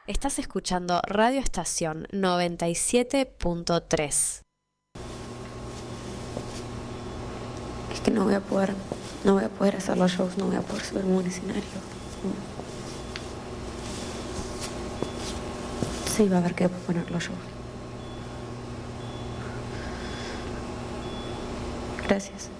Estás escuchando Radio Estación 97.3. Es que no voy a poder hacer los shows, no voy a poder subirme a un escenario. Sí, va a haber que poner los shows. Gracias.